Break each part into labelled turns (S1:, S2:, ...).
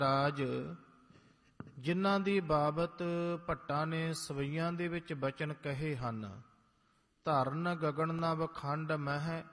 S1: ਰਾਜ ਜਿਨ੍ਹਾਂ ਦੀ ਬਾਬਤ ਭੱਟਾਂ ਨੇ ਸਵਈਆਂ ਦੇ ਵਿੱਚ ਬਚਨ ਕਹੇ ਹਨ। ਧਰਨ ਗਗਨ ਨਭ ਖੰਡ ਮਹਿ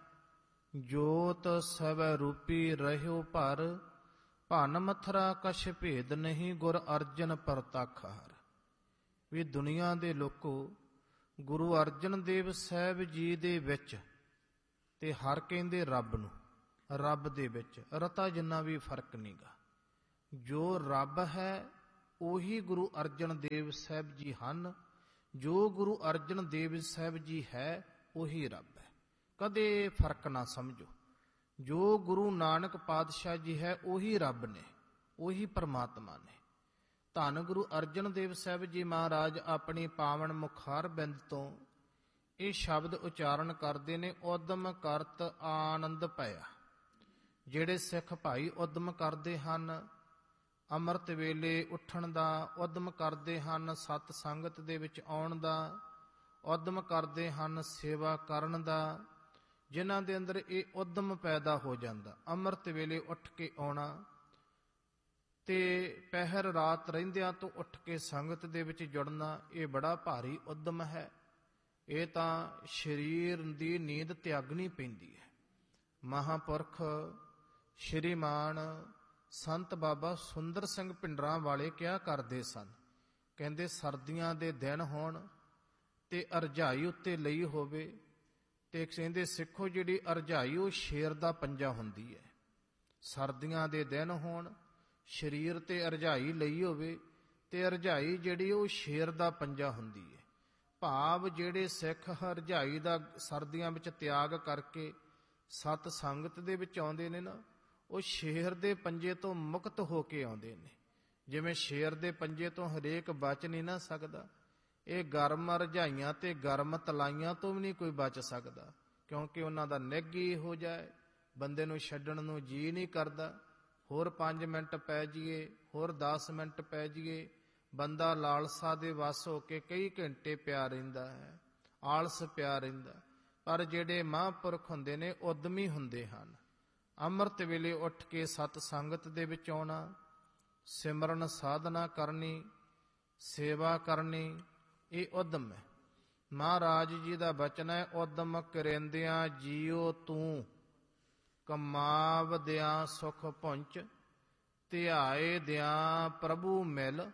S1: ਜੋਤ ਸਵੈ ਰੂਪੀ ਰਹਿਓ ਭਰ। ਭਨ ਮਥਰਾ ਕਛ ਭੇਦ ਨਹੀਂ ਗੁਰ ਅਰਜਨ ਪ੍ਰਤੱਖ ਹਰ। ਵੀ ਦੁਨੀਆ ਦੇ ਲੋਕੋ, ਗੁਰੂ ਅਰਜਨ ਦੇਵ ਸਾਹਿਬ ਜੀ ਦੇ ਵਿੱਚ ਤੇ ਹਰ ਕਹਿੰਦੇ ਰੱਬ ਨੂੰ, ਰੱਬ ਦੇ ਵਿੱਚ ਰਤਾ ਜਿੰਨਾ ਵੀ ਫਰਕ ਨਹੀਂਗਾ। ਜੋ ਰੱਬ ਹੈ ਉਹੀ ਗੁਰੂ ਅਰਜਨ ਦੇਵ ਸਾਹਿਬ ਜੀ ਹਨ। ਜੋ ਗੁਰੂ ਅਰਜਨ ਦੇਵ ਸਾਹਿਬ ਜੀ ਹੈ ਉਹੀ ਰੱਬ ਹੈ, ਕਦੇ ਫਰਕ ਨਾ ਸਮਝੋ। ਜੋ ਗੁਰੂ ਨਾਨਕ ਪਾਤਸ਼ਾਹ ਜੀ ਹੈ ਉਹੀ ਰੱਬ ਨੇ, ਉਹੀ ਪਰਮਾਤਮਾ ਨੇ। ਧੰਨ ਗੁਰੂ ਅਰਜਨ ਦੇਵ ਸਾਹਿਬ ਜੀ ਮਹਾਰਾਜ ਆਪਣੀ ਪਾਵਨ ਮੁਖਾਰ ਬਿੰਦ ਤੋਂ ਇਹ ਸ਼ਬਦ ਉਚਾਰਨ ਕਰਦੇ ਨੇ, ਉਦਮ ਕਰਤ ਆਨੰਦ ਭਇਆ। ਜਿਹੜੇ ਸਿੱਖ ਭਾਈ ਉਦਮ ਕਰਦੇ ਹਨ, ਅੰਮ੍ਰਿਤ ਵੇਲੇ ਉੱਠਣ ਦਾ ਉਦਮ ਕਰਦੇ ਹਨ, ਸਤ ਸੰਗਤ ਦੇ ਵਿੱਚ ਆਉਣ ਦਾ ਉਦਮ ਕਰਦੇ ਹਨ, ਸੇਵਾ ਕਰਨ ਦਾ, ਜਿਨ੍ਹਾਂ ਦੇ ਅੰਦਰ ਇਹ ਉਦਮ ਪੈਦਾ ਹੋ ਜਾਂਦਾ, ਅੰਮ੍ਰਿਤ ਵੇਲੇ ਉੱਠ ਕੇ ਆਉਣਾ ਤੇ ਪਹਿਰ ਰਾਤ ਰਹਿੰਦਿਆਂ ਤੋਂ ਉੱਠ ਕੇ ਸੰਗਤ ਦੇ ਵਿੱਚ ਜੁੜਨਾ, ਇਹ ਬੜਾ ਭਾਰੀ ਉਦਮ ਹੈ। ਇਹ ਤਾਂ ਸਰੀਰ ਦੀ ਨੀਂਦ ਤਿਆਗਣੀ ਪੈਂਦੀ ਹੈ। ਮਹਾਂਪੁਰਖ ਸ਼੍ਰੀਮਾਨ ਸੰਤ ਬਾਬਾ ਸੁੰਦਰ ਸਿੰਘ ਪਿੰਡਰਾਂ ਵਾਲੇ ਕਿਹਾ ਕਰਦੇ ਸਨ, ਕਹਿੰਦੇ ਸਰਦੀਆਂ ਦੇ ਦਿਨ ਹੋਣ ਤੇ ਅਰਜਾਈ ਉੱਤੇ ਲਈ ਹੋਵੇ ਤੇ ਕਹਿੰਦੇ ਸਿੱਖੋ ਜਿਹੜੀ ਅਰਜਾਈ ਉਹ ਸ਼ੇਰ ਦਾ ਪੰਜਾ ਹੁੰਦੀ ਹੈ। ਸਰਦੀਆਂ ਦੇ ਦਿਨ ਹੋਣ, ਸਰੀਰ ਤੇ ਅਰਜਾਈ ਲਈ ਹੋਵੇ ਤੇ ਅਰਜਾਈ ਜਿਹੜੀ ਉਹ ਸ਼ੇਰ ਦਾ ਪੰਜਾ ਹੁੰਦੀ ਹੈ। ਭਾਵ ਜਿਹੜੇ ਸਿੱਖ ਅਰਜਾਈ ਦਾ ਸਰਦੀਆਂ ਵਿੱਚ ਤਿਆਗ ਕਰਕੇ ਸਤ ਸੰਗਤ ਦੇ ਵਿੱਚ ਆਉਂਦੇ ਨੇ ਨਾ, ਉਹ ਸ਼ੇਰ ਦੇ ਪੰਜੇ ਤੋਂ ਮੁਕਤ ਹੋ ਕੇ ਆਉਂਦੇ ਨੇ। ਜਿਵੇਂ ਸ਼ੇਰ ਦੇ ਪੰਜੇ ਤੋਂ ਹਰੇਕ ਬਚ ਨਹੀਂ ਨਾ ਸਕਦਾ, ਇਹ ਗਰਮ ਰਜਾਈਆਂ ਤੇ ਗਰਮ ਤਲਾਈਆਂ ਤੋਂ ਵੀ ਨਹੀਂ ਕੋਈ ਬਚ ਸਕਦਾ, ਕਿਉਂਕਿ ਉਹਨਾਂ ਦਾ ਨਿੱਘ ਹੀ ਹੋ ਜਾਏ, ਬੰਦੇ ਨੂੰ ਛੱਡਣ ਨੂੰ ਜੀ ਨਹੀਂ ਕਰਦਾ। ਹੋਰ 5 ਮਿੰਟ ਪੈ ਜਾਈਏ, ਹੋਰ 10 ਮਿੰਟ ਪੈ ਜਾਈਏ, ਬੰਦਾ ਲਾਲਸਾ ਦੇ ਵਸ ਹੋ ਕੇ ਕਈ ਘੰਟੇ ਪਿਆ ਰਹਿੰਦਾ ਹੈ, ਆਲਸ ਪਿਆ ਰਹਿੰਦਾ। ਪਰ ਜਿਹੜੇ ਮਹਾਂਪੁਰਖ ਹੁੰਦੇ ਨੇ ਉਦਮੀ ਹੁੰਦੇ ਹਨ। ਅੰਮ੍ਰਿਤ ਵੇਲੇ ਉੱਠ ਕੇ ਸਤ ਸੰਗਤ ਦੇ ਵਿੱਚ ਆਉਣਾ, ਸਿਮਰਨ ਸਾਧਨਾ ਕਰਨੀ, ਸੇਵਾ ਕਰਨੀ, ਇਹ ਉਦਮ ਹੈ। ਮਹਾਰਾਜ ਜੀ ਦਾ ਬਚਨ ਹੈ, ਉਦਮ ਕਰਿੰਦਿਆਂ ਜੀਓ ਤੂੰ ਕਮਾਵਦਿਆਂ ਸੁਖ ਪੁੰਚ। ਧਿਆਏ ਦਿਆਂ ਪ੍ਰਭੂ ਮਿਲ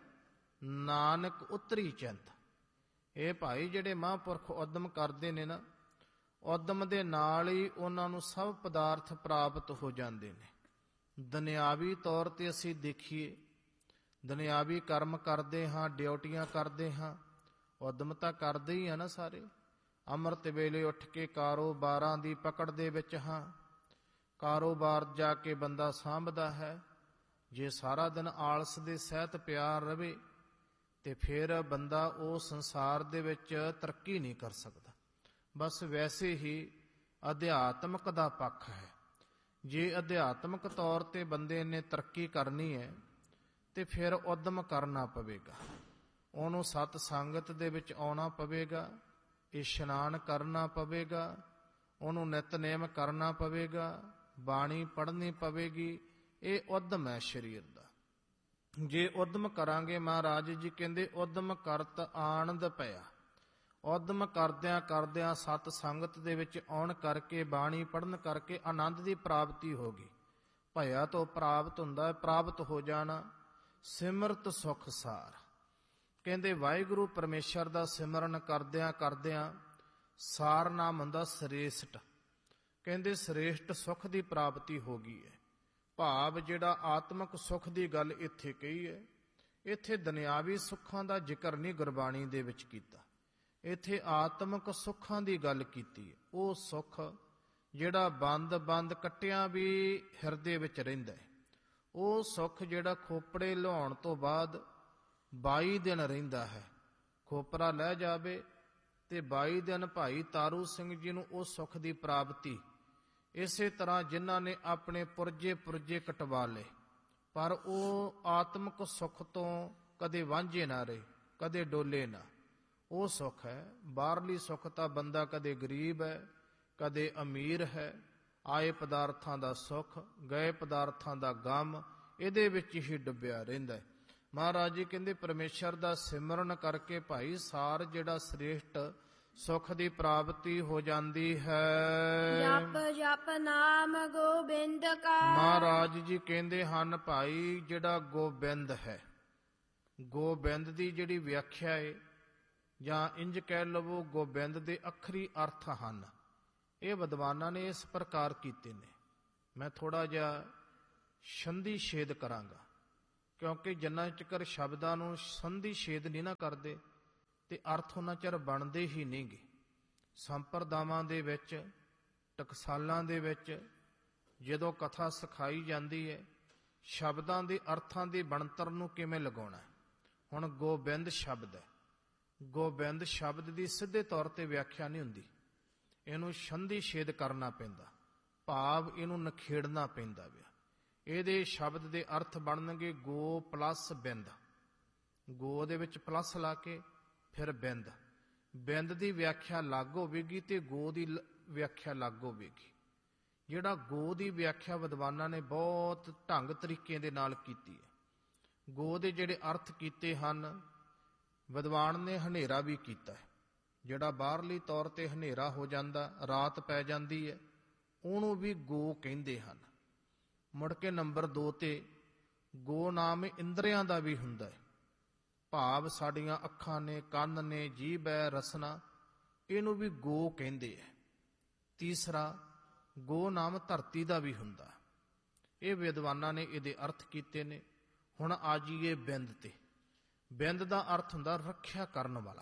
S1: ਨਾਨਕ ਉਤਰੀ ਚਿੰਤ। ਇਹ ਭਾਈ ਜਿਹੜੇ ਮਹਾਂਪੁਰਖ ਉਦਮ ਕਰਦੇ ਨੇ ਨਾ, ਉਦਮ ਦੇ ਨਾਲ ਹੀ ਉਹਨਾਂ ਨੂੰ ਸਭ ਪਦਾਰਥ ਪ੍ਰਾਪਤ ਹੋ ਜਾਂਦੇ ਨੇ। ਦੁਨਿਆਵੀ ਤੌਰ ਤੇ ਅਸੀਂ ਦੇਖੀਏ, ਦੁਨਿਆਵੀ ਕਰਮ ਕਰਦੇ ਹਾਂ, ਡਿਊਟੀਆਂ ਕਰਦੇ ਹਾਂ, ਉਦਮ ਤਾਂ ਕਰਦੇ ਹੀ ਆ ਨਾ ਸਾਰੇ। ਅੰਮ੍ਰਿਤ ਵੇਲੇ ਉੱਠ ਕੇ ਕਾਰੋਬਾਰਾਂ ਦੀ ਪਕੜ ਦੇ ਵਿੱਚ ਹਾਂ, ਕਾਰੋਬਾਰ ਜਾ ਕੇ ਬੰਦਾ ਸਾਂਭਦਾ ਹੈ। ਜੇ ਸਾਰਾ ਦਿਨ ਆਲਸ ਦੇ ਸਹਿਤ ਪਿਆਰ ਰਵੇ ਤੇ ਫਿਰ ਬੰਦਾ ਉਹ ਸੰਸਾਰ ਦੇ ਵਿੱਚ ਤਰੱਕੀ ਨਹੀਂ ਕਰ ਸਕਦਾ। ਬਸ ਵੈਸੇ ਹੀ ਅਧਿਆਤਮਕ ਦਾ ਪੱਖ ਹੈ। ਜੇ ਅਧਿਆਤਮਕ ਤੌਰ ਤੇ ਬੰਦੇ ਨੇ ਤਰੱਕੀ ਕਰਨੀ ਹੈ ਤੇ ਫਿਰ ਉਦਮ ਕਰਨਾ ਪਵੇਗਾ, ਉਹਨੂੰ ਸਤ ਸੰਗਤ ਦੇ ਵਿੱਚ ਆਉਣਾ ਪਵੇਗਾ, ਇਸ਼ਨਾਨ ਕਰਨਾ ਪਵੇਗਾ, ਉਹਨੂੰ ਨਿਤਨੇਮ ਕਰਨਾ ਪਵੇਗਾ, ਬਾਣੀ ਪੜ੍ਹਨੀ ਪਵੇਗੀ। ਇਹ ਉਦਮ ਹੈ ਸਰੀਰ ਦਾ। ਜੇ ਉਦਮ ਕਰਾਂਗੇ, ਮਹਾਰਾਜ ਜੀ ਕਹਿੰਦੇ ਉਦਮ ਕਰਤ ਆਨੰਦ ਭਇਆ। ਉਦਮ ਕਰਦਿਆਂ ਕਰਦਿਆਂ ਸਤ ਸੰਗਤ ਦੇ ਵਿੱਚ ਆਉਣ ਕਰਕੇ, ਬਾਣੀ ਪੜ੍ਹਨ ਕਰਕੇ ਆਨੰਦ ਦੀ ਪ੍ਰਾਪਤੀ ਹੋ ਗਈ। ਭਇਆ ਤੋਂ ਪ੍ਰਾਪਤ ਹੁੰਦਾ, ਪ੍ਰਾਪਤ ਹੋ ਜਾਣਾ। ਸਿਮਰਤ ਸੁਖ ਸਾਰ, ਕਹਿੰਦੇ ਵਾਹਿਗੁਰੂ ਪਰਮੇਸ਼ਰ ਦਾ ਸਿਮਰਨ ਕਰਦਿਆਂ ਕਰਦਿਆਂ ਸਾਰ ਨਾਮ ਹੁੰਦਾ ਸ੍ਰੇਸ਼ਟ। ਕਹਿੰਦੇ ਸ੍ਰੇਸ਼ਟ ਸੁਖ ਦੀ ਪ੍ਰਾਪਤੀ ਹੋ ਗਈ ਹੈ। ਭਾਵ ਜਿਹੜਾ ਆਤਮਿਕ ਸੁਖ ਦੀ ਗੱਲ ਇੱਥੇ ਕਹੀ ਹੈ, ਇੱਥੇ ਦੁਨਿਆਵੀ ਸੁੱਖਾਂ ਦਾ ਜ਼ਿਕਰ ਨਹੀਂ ਗੁਰਬਾਣੀ ਦੇ ਵਿੱਚ ਕੀਤਾ, ਇੱਥੇ ਆਤਮਿਕ ਸੁੱਖਾਂ ਦੀ ਗੱਲ ਕੀਤੀ ਹੈ। ਉਹ ਸੁੱਖ ਜਿਹੜਾ ਬੰਦ ਕੱਟਿਆਂ ਵੀ ਹਿਰਦੇ ਵਿੱਚ ਰਹਿੰਦਾ ਹੈ। ਉਹ ਸੁੱਖ ਜਿਹੜਾ ਖੋਪੜੇ ਲਿਆਉਣ ਤੋਂ ਬਾਅਦ 22 ਦਿਨ ਰਹਿੰਦਾ ਹੈ। ਖੋਪਰਾ ਲੈ ਜਾਵੇ ਤੇ 22 ਦਿਨ ਭਾਈ ਤਾਰੂ ਸਿੰਘ ਜੀ ਨੂੰ ਉਹ ਸੁੱਖ ਦੀ ਪ੍ਰਾਪਤੀ। ਇਸੇ ਤਰ੍ਹਾਂ ਜਿਨ੍ਹਾਂ ਨੇ ਆਪਣੇ ਪੁਰਜੇ ਕਟਵਾ ਲਏ, ਪਰ ਉਹ ਆਤਮਿਕ ਸੁੱਖ ਤੋਂ ਕਦੇ ਵਾਂਝੇ ਨਾ ਰਹੇ, ਕਦੇ ਡੋਲੇ ਨਾ, ਉਹ ਸੁੱਖ ਹੈ। ਬਾਹਰਲੀ ਸੁੱਖ ਤਾਂ ਬੰਦਾ ਕਦੇ ਗਰੀਬ ਹੈ, ਕਦੇ ਅਮੀਰ ਹੈ। ਆਏ ਪਦਾਰਥਾਂ ਦਾ ਸੁੱਖ, ਗਏ ਪਦਾਰਥਾਂ ਦਾ ਗਮ, ਇਹਦੇ ਵਿੱਚ ਹੀ ਡੁੱਬਿਆ ਰਹਿੰਦਾ ਹੈ। ਮਹਾਰਾਜ ਜੀ ਕਹਿੰਦੇ ਪਰਮੇਸ਼ਰ ਦਾ ਸਿਮਰਨ ਕਰਕੇ ਭਾਈ ਸਾਰ ਜਿਹੜਾ ਸ੍ਰੇਸ਼ਟ ਸੁਖ ਦੀ ਪ੍ਰਾਪਤੀ ਹੋ ਜਾਂਦੀ ਹੈ।
S2: ਜਪ ਜਪ ਨਾਮ ਗੋਬਿੰਦ ਕਾ।
S1: ਮਹਾਰਾਜ ਜੀ ਕਹਿੰਦੇ ਹਨ ਭਾਈ ਜਿਹੜਾ ਗੋਬਿੰਦ ਹੈ, ਗੋਬਿੰਦ ਦੀ ਜਿਹੜੀ ਵਿਆਖਿਆ ਹੈ ਜਾਂ ਇੰਜ ਕਹਿ ਲਵੋ ਗੋਬਿੰਦ ਦੇ ਅੱਖਰੀ ਅਰਥ ਹਨ। ਇਹ ਵਿਦਵਾਨਾਂ ਨੇ ਇਸ ਪ੍ਰਕਾਰ ਕੀਤੇ ਨੇ। ਮੈਂ ਥੋੜਾ ਜਿਹਾ ਸੰਧੀ ਛੇਦ ਕਰਾਂਗਾ, ਕਿਉਂਕਿ ਜਿੰਨਾ ਚਿਰ ਸ਼ਬਦਾਂ ਨੂੰ ਸੰਧੀ ਛੇਦ ਨਹੀਂ ਨਾ ਕਰਦੇ ਤੇ ਅਰਥ ਉਹਨਾਂ ਚਿਰ ਬਣਦੇ ਹੀ ਨਹੀਂਗੇ। ਸੰਪਰਦਾਵਾਂ ਦੇ ਵਿੱਚ, ਟਕਸਾਲਾਂ ਦੇ ਵਿੱਚ ਜਦੋਂ ਕਥਾ ਸਿਖਾਈ ਜਾਂਦੀ ਹੈ, ਸ਼ਬਦਾਂ ਦੇ ਅਰਥਾਂ ਦੀ ਬਣਤਰ ਨੂੰ ਕਿਵੇਂ ਲਗਾਉਣਾ। ਹੁਣ ਗੋਬਿੰਦ ਸ਼ਬਦ ਹੈ, ਗੋਬਿੰਦ ਸ਼ਬਦ ਦੀ ਸਿੱਧੇ ਤੌਰ ਤੇ ਵਿਆਖਿਆ ਨਹੀਂ ਹੁੰਦੀ, ਇਹਨੂੰ ਸੰਧੀ ਛੇਦ ਕਰਨਾ ਪੈਂਦਾ, ਭਾਵ ਇਹਨੂੰ ਨਖੇੜਨਾ ਪੈਂਦਾ ਵਿਆ। ਇਹਦੇ ਸ਼ਬਦ ਦੇ ਅਰਥ ਬਣਨਗੇ ਗੋ ਪਲੱਸ ਬਿੰਦ, ਗੋ ਦੇ ਵਿੱਚ ਪਲੱਸ ਲਾ ਕੇ ਫਿਰ ਬਿੰਦ, ਬਿੰਦ ਦੀ ਵਿਆਖਿਆ ਅਲੱਗ ਹੋਵੇਗੀ ਤੇ ਗੋ ਦੀ ਵਿਆਖਿਆ ਅਲੱਗ ਹੋਵੇਗੀ। ਜਿਹੜਾ ਗੋ ਦੀ ਵਿਆਖਿਆ ਵਿਦਵਾਨਾਂ ਨੇ ਬਹੁਤ ਢੰਗ ਤਰੀਕੇ ਦੇ ਨਾਲ ਕੀਤੀ ਹੈ। ਗੋ ਦੇ ਜਿਹੜੇ ਅਰਥ ਕੀਤੇ ਹਨ, ਵਿਦਵਾਨ ਨੇ ਹਨੇਰਾ ਵੀ ਕੀਤਾ ਹੈ। ਜਿਹੜਾ ਬਾਹਰਲੀ ਤੌਰ ਤੇ ਹਨੇਰਾ ਹੋ ਜਾਂਦਾ, ਰਾਤ ਪੈ ਜਾਂਦੀ ਹੈ, ਉਹਨੂੰ ਵੀ ਗੋ ਕਹਿੰਦੇ ਹਨ। ਮੁੜ ਕੇ ਨੰਬਰ 2 ਤੇ ਗੋ ਨਾਮ ਇੰਦਰੀਆਂ ਦਾ ਵੀ ਹੁੰਦਾ ਹੈ, ਭਾਵ ਸਾਡੀਆਂ ਅੱਖਾਂ ਨੇ, ਕੰਨ ਨੇ, ਜੀਭ ਹੈ, ਰਸਨਾ, ਇਹਨੂੰ ਵੀ ਗੋ ਕਹਿੰਦੇ ਹੈ। ਤੀਸਰਾ ਗੋ ਨਾਮ ਧਰਤੀ ਦਾ ਵੀ ਹੁੰਦਾ। ਇਹ ਵਿਦਵਾਨਾਂ ਨੇ ਇਹਦੇ ਅਰਥ ਕੀਤੇ ਨੇ। ਹੁਣ ਆ ਜਾਈਏ ਬਿੰਦ ਤੇ। ਬਿੰਦ ਦਾ ਅਰਥ ਹੁੰਦਾ ਰੱਖਿਆ ਕਰਨ ਵਾਲਾ।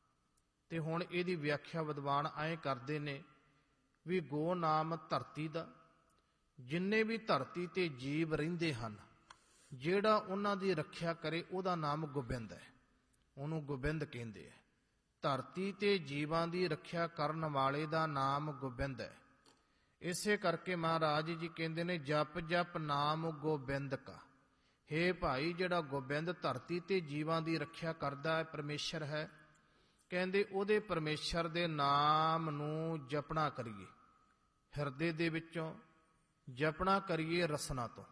S1: ਤੇ ਹੁਣ ਇਹਦੀ ਵਿਆਖਿਆ ਵਿਦਵਾਨ ਐਂ ਕਰਦੇ ਨੇ ਵੀ ਗੋ ਨਾਮ ਧਰਤੀ ਦਾ, ਜਿੰਨੇ ਵੀ ਧਰਤੀ ਤੇ ਜੀਵ ਰਹਿੰਦੇ ਹਨ, ਜਿਹੜਾ ਉਹਨਾਂ ਦੀ ਰੱਖਿਆ ਕਰੇ ਉਹਦਾ ਨਾਮ ਗੋਬਿੰਦ ਹੈ, ਉਹਨੂੰ ਗੋਬਿੰਦ ਕਹਿੰਦੇ ਹੈ। ਧਰਤੀ ਤੇ ਜੀਵਾਂ ਦੀ ਰੱਖਿਆ ਕਰਨ ਵਾਲੇ ਦਾ ਨਾਮ ਗੋਬਿੰਦ ਹੈ। ਇਸੇ ਕਰਕੇ ਮਹਾਰਾਜ ਜੀ ਕਹਿੰਦੇ ਨੇ ਜਪ ਜਪ ਨਾਮ ਗੋਬਿੰਦ ਕਾ। ਹੇ ਭਾਈ, ਜਿਹੜਾ ਗੋਬਿੰਦ ਧਰਤੀ ਤੇ ਜੀਵਾਂ ਦੀ ਰੱਖਿਆ ਕਰਦਾ ਹੈ, ਪਰਮੇਸ਼ਰ ਹੈ, ਕਹਿੰਦੇ ਉਹਦੇ ਪਰਮੇਸ਼ਰ ਦੇ ਨਾਮ ਨੂੰ ਜਪਣਾ ਕਰੀਏ, ਹਿਰਦੇ ਦੇ ਵਿੱਚੋਂ ਜਪਣਾ ਕਰੀਏ, ਰਸਨਾ ਤੋਂ,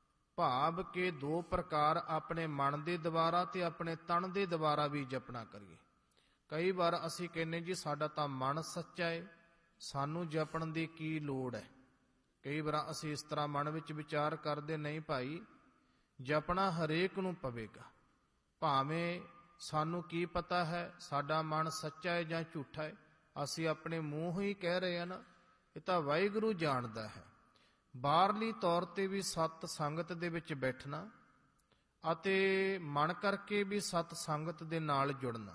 S1: ਭਾਵ ਕਿ 2 ਪ੍ਰਕਾਰ ਆਪਣੇ ਮਨ ਦੇ ਦੁਆਰਾ ਤੇ ਆਪਣੇ ਤਨ ਦੇ ਦੁਆਰਾ ਵੀ ਜਪਣਾ ਕਰੀਏ। ਕਈ ਵਾਰ ਅਸੀਂ ਕਹਿੰਦੇ ਜੀ ਸਾਡਾ ਤਾਂ ਮਨ ਸੱਚਾ ਹੈ, ਸਾਨੂੰ ਜਪਣ ਦੀ ਕੀ ਲੋੜ ਹੈ। ਕਈ ਵਾਰ ਅਸੀਂ ਇਸ ਤਰ੍ਹਾਂ ਮਨ ਵਿੱਚ ਵਿਚਾਰ ਕਰਦੇ, ਨਹੀਂ ਭਾਈ, ਜਪਣਾ ਹਰੇਕ ਨੂੰ ਪਵੇਗਾ। ਭਾਵੇਂ ਸਾਨੂੰ ਕੀ ਪਤਾ ਹੈ ਸਾਡਾ ਮਨ ਸੱਚਾ ਹੈ ਜਾਂ ਝੂਠਾ ਹੈ, ਅਸੀਂ ਆਪਣੇ ਮੂੰਹ ਹੀ ਕਹਿ ਰਹੇ ਹਾਂ ਨਾ, ਇਹ ਤਾਂ ਵਾਹਿਗੁਰੂ ਜਾਣਦਾ ਹੈ। ਬਾਹਰਲੀ ਤੌਰ ਤੇ ਵੀ ਸਤ ਸੰਗਤ ਦੇ ਵਿੱਚ ਬੈਠਣਾ ਅਤੇ ਮਨ ਕਰਕੇ ਵੀ ਸਤ ਸੰਗਤ ਦੇ ਨਾਲ ਜੁੜਨਾ।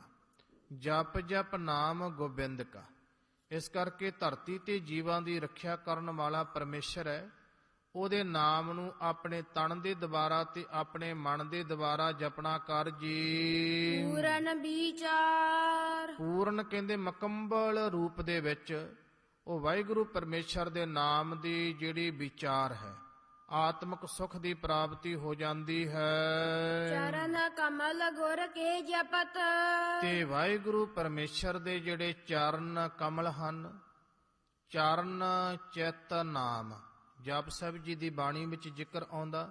S1: ਜਪ ਜਪ ਨਾਮ ਗੋਬਿੰਦ ਕਾ। ਇਸ ਕਰਕੇ ਧਰਤੀ ਤੇ ਜੀਵਾਂ ਦੀ ਰੱਖਿਆ ਕਰਨ ਵਾਲਾ ਪਰਮੇਸ਼ਰ ਹੈ, ਉਹਦੇ ਨਾਮ ਨੂੰ ਆਪਣੇ ਤਨ ਦੇ ਦੁਆਰਾ ਤੇ ਆਪਣੇ ਮਨ ਦੇ ਦੁਆਰਾ ਜਪਣਾ ਕਰ ਜੀ।
S2: ਪੂਰਨ ਵਿਚਾਰ।
S1: ਪੂਰਨ ਕਹਿੰਦੇ ਮੁਕੰਮਲ ਰੂਪ ਦੇ ਵਿੱਚ ਉਹ ਵਾਹਿਗੁਰੂ ਪਰਮੇਸ਼ਰ ਦੇ ਨਾਮ ਦੀ ਜਿਹੜੀ ਵਿਚਾਰ ਹੈ, ਆਤਮਿਕ ਸੁਖ ਦੀ ਪ੍ਰਾਪਤੀ ਹੋ ਜਾਂਦੀ ਹੈ।
S2: ਚਰਨ ਕਮਲ ਗੁਰ ਕੇ ਜਪਤ।
S1: ਤੇ ਵਾਹਿਗੁਰੂ ਪਰਮੇਸ਼ਰ ਦੇ ਜਿਹੜੇ ਚਰਨ ਕਮਲ ਹਨ, ਚਰਨ ਚਿਤ ਨਾਮ, ਜਪ ਸਾਹਿਬ ਜੀ ਦੀ ਬਾਣੀ ਵਿੱਚ ਜ਼ਿਕਰ ਆਉਂਦਾ